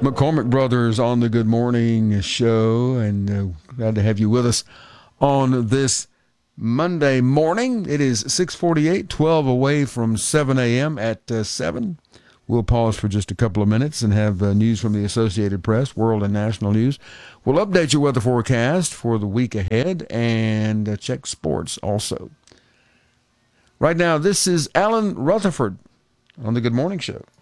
McCormick Brothers on the Good Morning Show, and glad to have you with us on this Monday morning. It is 6:48, 12 away from 7 a.m. At 7. We'll pause for just a couple of minutes and have news from the Associated Press, world and national news. We'll update your weather forecast for the week ahead and check sports also. Right now, this is Alan Rutherford on the Good Morning Show.